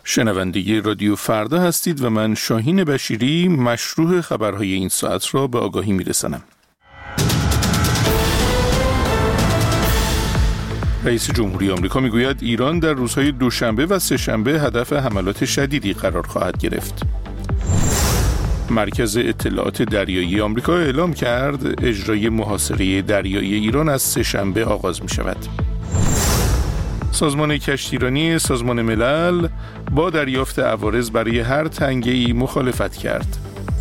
شنونده رادیو فردا هستید و من شاهین بشیری مشروح خبرهای این ساعت را به آگاهی میرسانم. رئیس جمهوری آمریکا میگوید ایران در روزهای دوشنبه و سه‌شنبه هدف حملات شدیدی قرار خواهد گرفت. مرکز اطلاعات دریایی آمریکا اعلام کرد اجرای محاصره دریایی ایران از سه‌شنبه آغاز می شود. سازمان کشتیرانی سازمان ملل با دریافت عوارض برای هر تنگه‌ای مخالفت کرد.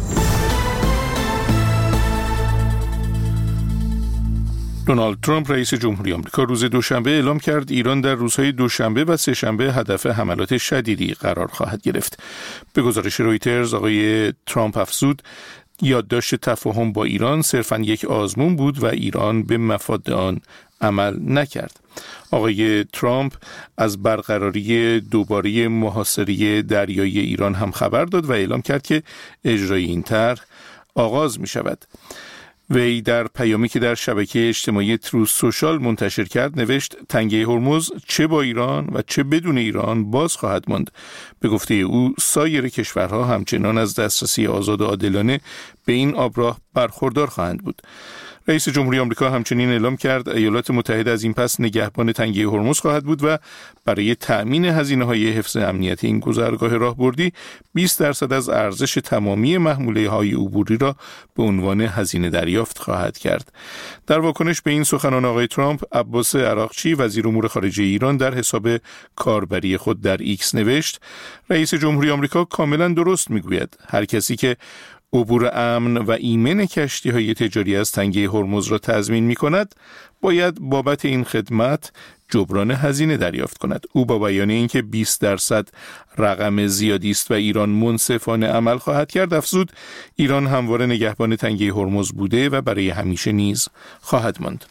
دونالد ترامپ رئیس جمهوری آمریکا روز دوشنبه اعلام کرد ایران در روزهای دوشنبه و سه‌شنبه هدف حملات شدیدی قرار خواهد گرفت. به گزارش رویترز آقای ترامپ افزود یادداشت تفاهم با ایران صرفاً یک آزمون بود و ایران به مفاد آن عمل نکرد. آقای ترامپ از برقراری دوباره محاصره دریایی ایران هم خبر داد و اعلام کرد که اجرای این طرح آغاز می شود. وی در پیامی که در شبکه اجتماعی تروث سوشال منتشر کرد نوشت تنگه هرمز چه با ایران و چه بدون ایران باز خواهد ماند. به گفته او سایر کشورها همچنان از دسترسی آزاد و عادلانه به این آبراه برخوردار خواهند بود. رئیس جمهوری آمریکا همچنین اعلام کرد ایالات متحده از این پس نگهبان تنگه هرمز خواهد بود و برای تأمین هزینه‌های حفظ امنیت این گذرگاه راهبردی 20% از ارزش تمامی محموله‌های عبوری را به عنوان هزینه دریافت خواهد کرد. در واکنش به این سخنان آقای ترامپ، عباس عراقچی وزیر امور خارجه ایران در حساب کاربری خود در ایکس نوشت رئیس جمهوری آمریکا کاملا درست میگوید. هر کسی که عبور امن و ایمن کشتی‌های تجاری از تنگه هرمز را تضمین می‌کند باید بابت این خدمت جبران هزینه دریافت کند. او با بیان اینکه 20% رقم زیادی است و ایران منصفانه عمل خواهد کرد افزود ایران همواره نگهبان تنگه هرمز بوده و برای همیشه نیز خواهد ماند.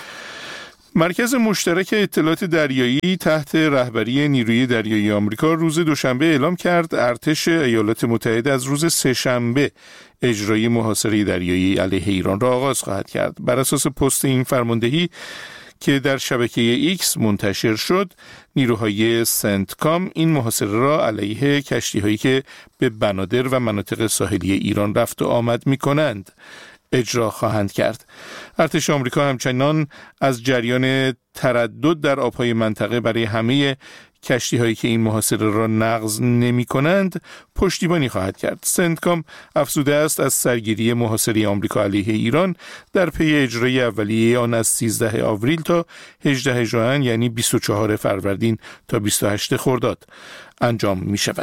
مرکز مشترک اطلاعات دریایی تحت رهبری نیروی دریایی آمریکا روز دوشنبه اعلام کرد ارتش ایالات متحده از روز سه‌شنبه اجرای محاصره دریایی علیه ایران را آغاز خواهد کرد. بر اساس پست این فرماندهی که در شبکه ایکس منتشر شد، نیروهای سنتکام این محاصره را علیه کشتی‌هایی که به بنادر و مناطق ساحلی ایران رفت و آمد می‌کنند اجرا خواهند کرد. ارتش آمریکا همچنان از جریان تردد در آبهای منطقه برای همه کشتی‌هایی که این محاصره را نقض نمی‌کنند پشتیبانی خواهد کرد. سنتکام افزوده است از سرگیری محاصره آمریکا علیه ایران در پی اجرای اولیه آن از 13 آوریل تا 18 ژوئن یعنی 24 فروردین تا 28 خرداد انجام می‌شود.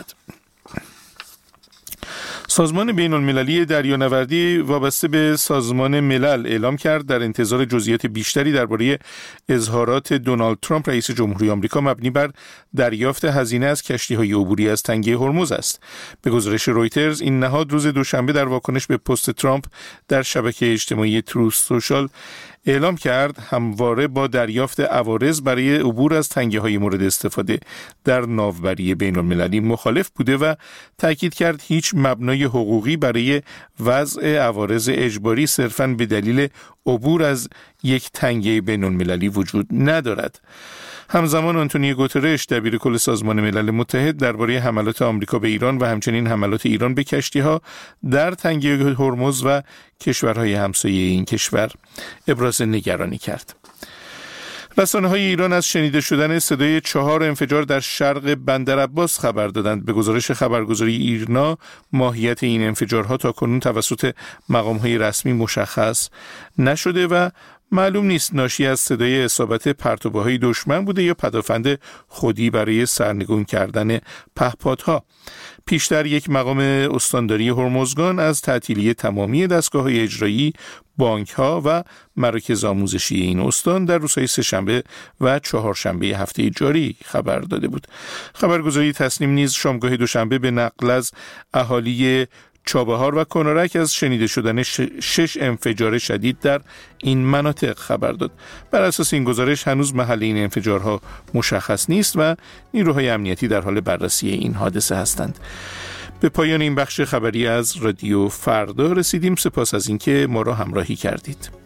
سازمان بین المللی دریانوردی وابسته به سازمان ملل اعلام کرد در انتظار جزئیات بیشتری درباره اظهارات دونالد ترامپ رئیس جمهوری آمریکا مبنی بر دریافت هزینه از کشتی‌های عبوری از تنگه هرمز است. به گزارش رویترز این نهاد روز دوشنبه در واکنش به پست ترامپ در شبکه اجتماعی تروث سوشال اعلام کرد همواره با دریافت عوارض برای عبور از تنگه‌های مورد استفاده در ناوبری بین‌المللی مخالف بوده و تاکید کرد هیچ مبنای حقوقی برای وضع عوارض اجباری صرفاً به دلیل عبور از یک تنگه بین‌المللی وجود ندارد. همزمان آنتونیو گوترش دبیر کل سازمان ملل متحد درباره حملات آمریکا به ایران و همچنین حملات ایران به کشتی‌ها در تنگه هرمز و کشورهای همسایه این کشور ابراز نگرانی کرد. رسانه‌های ایران از شنیده شدن صدای 4 انفجار در شرق بندرعباس خبر دادند. به گزارش خبرگزاری ایرنا ماهیت این انفجارها تاکنون توسط مقام‌های رسمی مشخص نشده و معلوم نیست ناشی از صدای اصابت پرتوبه‌های دشمن بوده یا پدافند خودی برای سرنگون کردن پهپادها. پیشتر یک مقام استانداری هرمزگان از تعطیلی تمامی دستگاه‌های اجرایی، بانک‌ها و مراکز آموزشی این استان در روزهای سه‌شنبه و چهارشنبه هفته جاری خبر داده بود. خبرگزاری تصنیم نیز شامگاه دوشنبه به نقل از اهالی چابهار و کنارک از شنیده شدن 6 انفجار شدید در این مناطق خبر داد. بر اساس این گزارش هنوز محل این انفجارها مشخص نیست و نیروهای امنیتی در حال بررسی این حادثه هستند. به پایان این بخش خبری از رادیو فردا رسیدیم. سپاس از اینکه ما را همراهی کردید.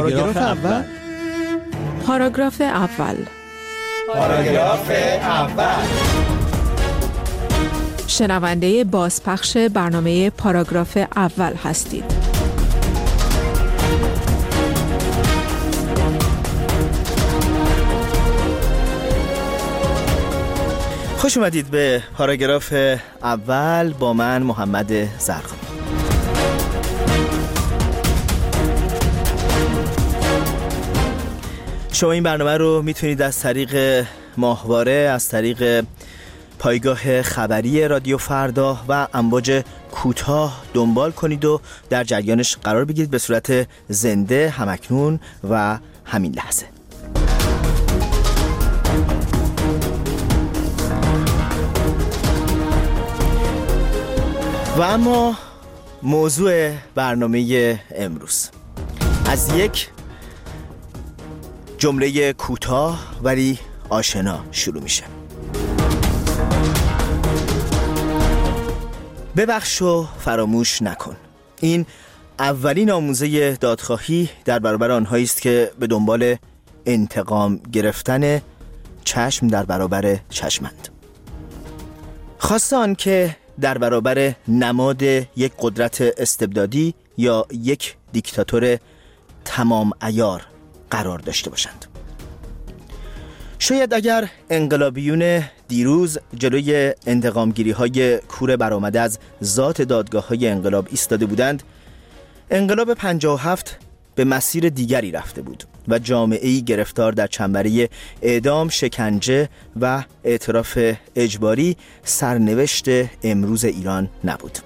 پاراگراف اول. پاراگراف اول. پاراگراف اول. شنونده بازپخش برنامه پاراگراف اول هستید. خوش اومدید به پاراگراف اول با من محمد زرقامی. شما این برنامه رو میتونید از طریق ماهواره، از طریق پایگاه خبری رادیو فردا و امواج کوتاه دنبال کنید و در جریانش قرار بگیرید به صورت زنده، همکنون و همین لحظه. و اما موضوع برنامه امروز از یک جمله کوتاه ولی آشنا شروع میشه. ببخش و فراموش نکن. این اولین آموزه دادخواهی در برابر آنهایی است که به دنبال انتقام گرفتن چشم در برابر چشمند. خاصه آن که در برابر نماد یک قدرت استبدادی یا یک دیکتاتور تمام عیار قرار داشته باشند. شاید اگر انقلابیون دیروز جلوی انتقامگیری‌های کور برآمده از ذات دادگاه‌های انقلاب ایستاده بودند، انقلاب 57 به مسیر دیگری رفته بود و جامعه‌ای گرفتار در چنبره اعدام، شکنجه و اعتراف اجباری سرنوشت امروز ایران نبود.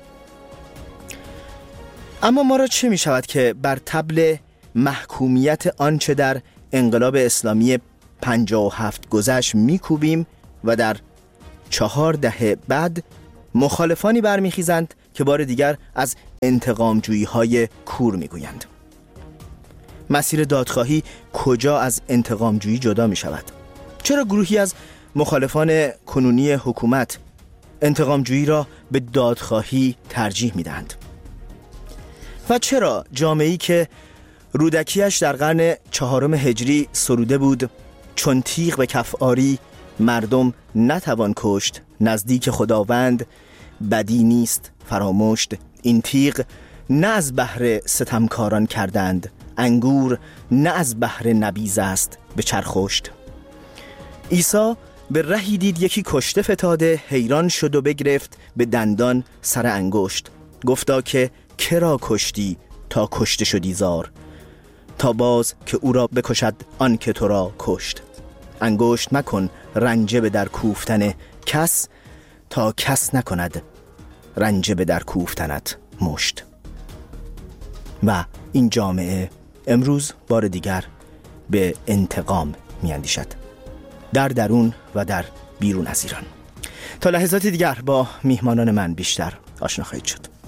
اما ما را چه می شود که بر طبل محکومیت آنچه در انقلاب اسلامی 57 گذشت میکوبیم و در 4 دهه بعد مخالفانی برمیخیزند که بار دیگر از انتقامجویی‌های کور میگویند. مسیر دادخواهی کجا از انتقامجویی جدا می شود؟ چرا گروهی از مخالفان کنونی حکومت انتقامجویی را به دادخواهی ترجیح می دهند؟ و چرا جامعه‌ای که رودکیش در قرن 4 هجری سروده بود چون تیغ به کف آری مردم نتوان کشت، نزدیک خداوند بدی نیست فراموشت، این تیغ نه از بهر ستمکاران کردند، انگور نه از بهر نبیذ است به چرخشت. عیسی به رهی دید یکی کشته فتاده، حیران شد و بگرفت به دندان سر انگشت، گفتا که کرا کشتی تا کشته شدی زار، تا باز که او را بکشد آن که تو را کشت. انگشت مکن رنجه به در کوفتن کس، تا کس نکند رنجه به در کوفتنت مشت. و این جامعه امروز بار دیگر به انتقام میاندیشد، در درون و در بیرون از ایران. تا لحظات دیگر با میهمانان من بیشتر آشنا خواهید شد.